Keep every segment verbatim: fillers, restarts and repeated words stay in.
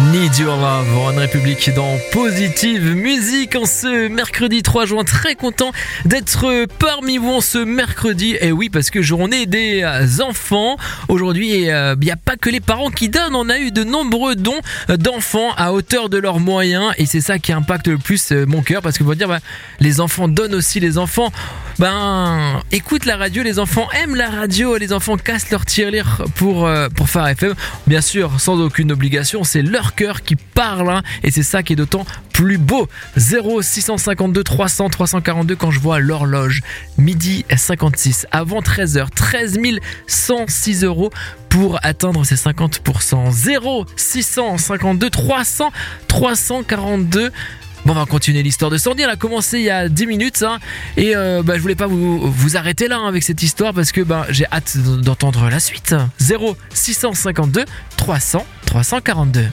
Need Your Love en République dans Positive Musique en ce mercredi trois juin. Très content d'être parmi vous en ce mercredi. Et oui, parce que journée des enfants. Aujourd'hui, il euh, n'y a pas que les parents qui donnent. On a eu de nombreux dons d'enfants à hauteur de leurs moyens. Et c'est ça qui impacte le plus mon cœur. Parce que vous dire, bah, les enfants donnent aussi. Les enfants ben, écoutent la radio. Les enfants aiment la radio. Les enfants cassent leur tirelire pour, euh, pour Phare F M. Bien sûr, sans aucune obligation. C'est leur cœur qui parle hein, et c'est ça qui est d'autant plus beau. Zéro six cent cinquante-deux trois cents trois cent quarante-deux quand je vois l'horloge midi cinquante-six avant treize heures, treize mille cent six euros pour atteindre ces cinquante pour cent. Zéro six cent cinquante-deux trois cents trois cent quarante-deux. Bon, on va continuer l'histoire de Sandy. Elle a commencé il y a dix minutes hein, et euh, bah, je voulais pas vous, vous arrêter là hein, avec cette histoire parce que bah, j'ai hâte d'entendre la suite. Zéro six cent cinquante-deux trois cents trois cent quarante-deux.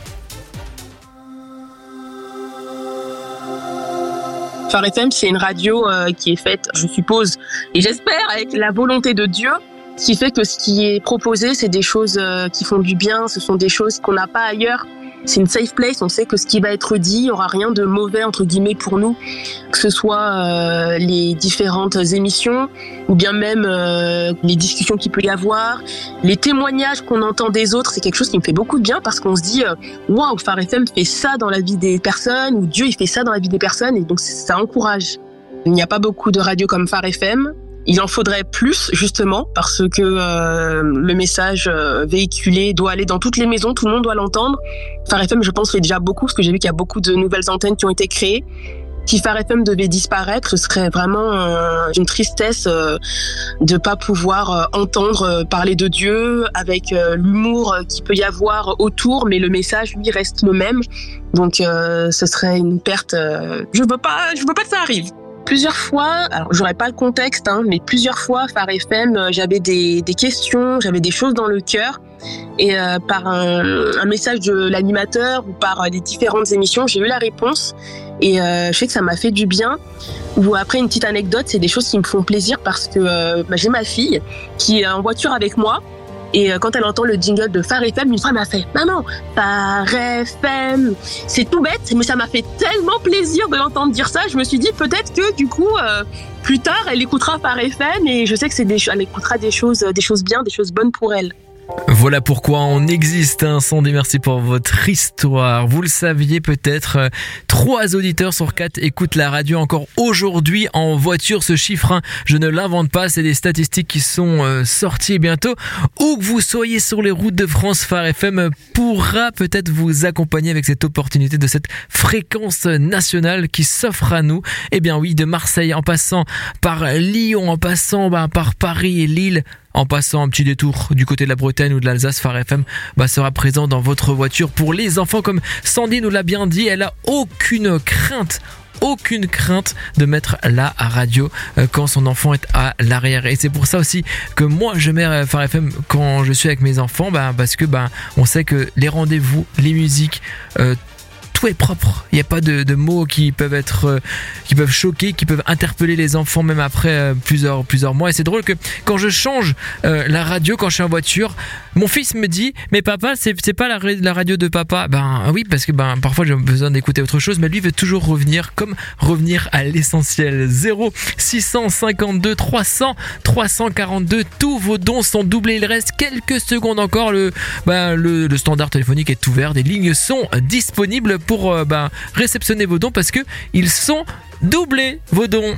Phare F M, c'est une radio euh, qui est faite, je suppose, et j'espère, avec la volonté de Dieu, ce qui fait que ce qui est proposé, c'est des choses euh, qui font du bien, ce sont des choses qu'on n'a pas ailleurs. C'est une safe place, on sait que ce qui va être dit, il n'y aura rien de mauvais, entre guillemets, pour nous, que ce soit euh, les différentes émissions, ou bien même euh, les discussions qu'il peut y avoir, les témoignages qu'on entend des autres, c'est quelque chose qui me fait beaucoup de bien, parce qu'on se dit, waouh, Phare F M fait ça dans la vie des personnes, ou Dieu, il fait ça dans la vie des personnes, et donc ça encourage. Il n'y a pas beaucoup de radios comme Phare F M. Il en faudrait plus, justement, parce que euh, le message euh, véhiculé doit aller dans toutes les maisons, tout le monde doit l'entendre. Phare F M, je pense, fait déjà beaucoup, parce que j'ai vu qu'il y a beaucoup de nouvelles antennes qui ont été créées. Si Phare F M devait disparaître, ce serait vraiment euh, une tristesse euh, de pas pouvoir euh, entendre euh, parler de Dieu avec euh, l'humour qu'il peut y avoir autour, mais le message, lui, reste le même. Donc, euh, ce serait une perte. Euh, je veux pas, je veux pas que ça arrive. Plusieurs fois, alors j'aurais pas le contexte, hein, mais plusieurs fois, Phare F M, euh, j'avais des, des questions, j'avais des choses dans le cœur, et euh, par un, un message de l'animateur ou par euh, les différentes émissions, j'ai eu la réponse, et euh, je sais que ça m'a fait du bien. Ou après, une petite anecdote, c'est des choses qui me font plaisir parce que euh, bah, j'ai ma fille qui est en voiture avec moi. Et quand elle entend le jingle de Phare F M, une fois elle m'a fait « Maman, Phare F M !» C'est tout bête, mais ça m'a fait tellement plaisir de l'entendre dire ça. Je me suis dit peut-être que du coup, euh, plus tard, elle écoutera Phare F M et je sais que c'est des, elle écoutera des choses, des choses bien, des choses bonnes pour elle. Voilà pourquoi on existe, hein. Sandy, merci pour votre histoire. Vous le saviez peut-être, euh, trois auditeurs sur quatre écoutent la radio encore aujourd'hui en voiture. Ce chiffre, hein, je ne l'invente pas, c'est des statistiques qui sont euh, sorties bientôt. Où que vous soyez sur les routes de France, Phare F M pourra peut-être vous accompagner avec cette opportunité de cette fréquence nationale qui s'offre à nous. Eh bien oui, de Marseille en passant par Lyon, en passant bah, par Paris et Lille, en passant un petit détour du côté de la Bretagne ou de l'Alsace, Phare F M bah, sera présent dans votre voiture pour les enfants. Comme Sandy nous l'a bien dit, elle a aucune crainte, aucune crainte de mettre la radio euh, quand son enfant est à l'arrière. Et c'est pour ça aussi que moi je mets Phare F M quand je suis avec mes enfants, bah, parce que bah, on sait que les rendez-vous, les musiques, euh, tout est propre. Il n'y a pas de, de mots qui peuvent être, euh, qui peuvent choquer, qui peuvent interpeller les enfants même après euh, plusieurs, plusieurs mois. Et c'est drôle que quand je change euh, la radio, quand je suis en voiture, mon fils me dit « Mais papa, c'est, c'est pas la, la radio de papa ?» Ben oui, parce que ben parfois j'ai besoin d'écouter autre chose, mais lui veut toujours revenir, comme revenir à l'essentiel. Zéro six cent cinquante-deux trois cents trois cent quarante-deux. Tous vos dons sont doublés. Il reste quelques secondes encore. Le, ben, le, le standard téléphonique est ouvert. Des lignes sont disponibles pour euh, ben, réceptionner vos dons parce que ils sont doublés, vos dons.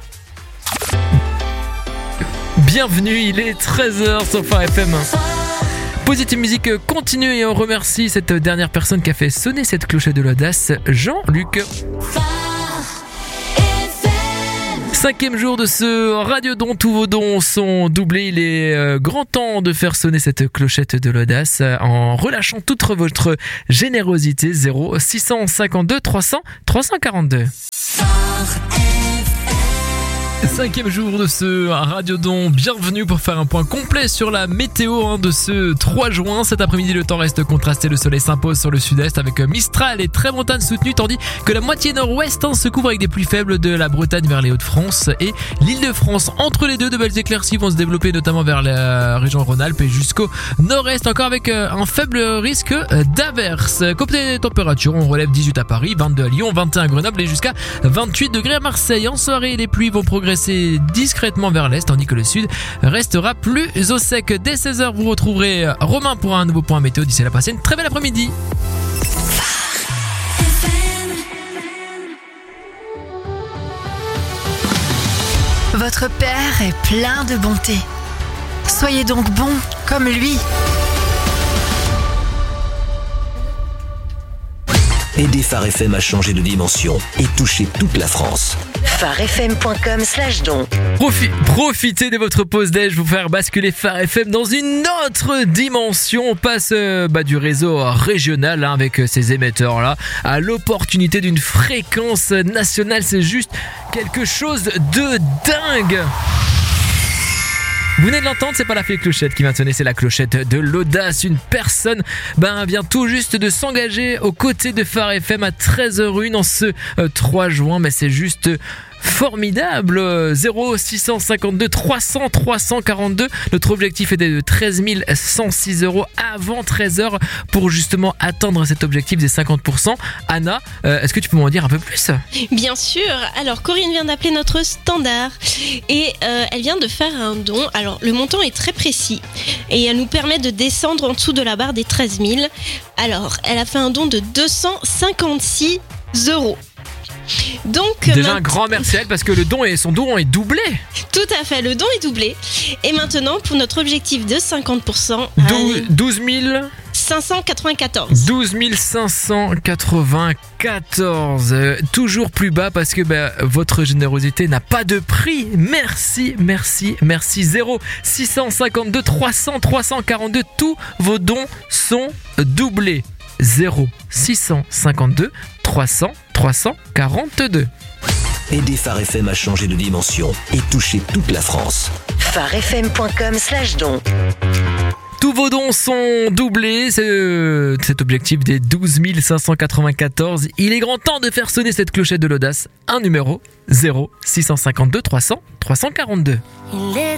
Bienvenue, il est treize heures sur Phare F M. Positive Musique continue et on remercie cette dernière personne qui a fait sonner cette clochette de l'audace, Jean-Luc. Cinquième jour de ce Radiodon, tous vos dons sont doublés. Il est euh, grand temps de faire sonner cette clochette de l'audace en relâchant toute votre générosité. Zéro six cent cinquante-deux trois cents trois cent quarante-deux. Cinquième jour de ce Radiodon, bienvenue pour faire un point complet sur la météo hein, de ce trois juin. Cet après-midi, le temps reste contrasté, le soleil s'impose sur le sud-est avec Mistral et très montagne soutenue, tandis que la moitié nord-ouest hein, se couvre avec des pluies faibles de la Bretagne vers les Hauts-de-France et l'Île-de-France. Entre les deux, de belles éclaircies vont se développer notamment vers la région Rhône-Alpes et jusqu'au nord-est, encore avec un faible risque d'averse. Côté température, on relève dix-huit à Paris, vingt-deux à Lyon, vingt et un à Grenoble et jusqu'à vingt-huit degrés à Marseille. En soirée, les pluies vont progresser discrètement vers l'est, tandis que le sud restera plus au sec. Dès seize heures, vous retrouverez Romain pour un nouveau point météo. D'ici là, passez une très belle après-midi. Votre père est plein de bonté. Soyez donc bon comme lui. Aidez Phare F M à changer de dimension et toucher toute la France. pharefm.com slash don. Profi- profitez de votre pause déj, vous faire basculer Phare F M dans une autre dimension. On passe euh, bah, du réseau régional hein, avec ces émetteurs là à l'opportunité d'une fréquence nationale. C'est juste quelque chose de dingue. Vous venez de l'entendre, c'est pas la fée clochette qui vient sonner, c'est la clochette de l'audace. Une personne ben, vient tout juste de s'engager aux côtés de Phare F M à treize heures zéro un en ce euh, trois juin, mais c'est juste formidable. Zéro six cent cinquante-deux trois cents trois cent quarante-deux. Notre objectif était de treize mille cent six euros avant treize heures pour justement atteindre cet objectif des cinquante pour cent. Anna, euh, est-ce que tu peux m'en dire un peu plus ? Bien sûr. Alors Corinne vient d'appeler notre standard et euh, elle vient de faire un don. Alors le montant est très précis et elle nous permet de descendre en dessous de la barre des treize mille. Alors elle a fait un don de deux cent cinquante-six euros. Donc, déjà ma... un grand merci à elle parce que le don est, son don est doublé. Tout à fait, le don est doublé. Et maintenant pour notre objectif de cinquante pour cent, douze mille cinq cent quatre-vingt-quatorze. douze mille cinq cent quatre-vingt-quatorze. Euh, toujours plus bas parce que bah, votre générosité n'a pas de prix. Merci, merci, merci. Zéro six cent cinquante-deux trois cents trois cent quarante-deux. Tous vos dons sont doublés. Zéro six cent cinquante-deux trois cents trois cent quarante-deux. Aidez Phare F M à changer de dimension et toucher toute la France. pharefm.com slash don. Tous vos dons sont doublés, c'est euh, cet objectif des douze mille cinq cent quatre-vingt-quatorze. Il est grand temps de faire sonner cette clochette de l'audace. Un numéro, zéro six cent cinquante-deux trois cents trois cent quarante-deux.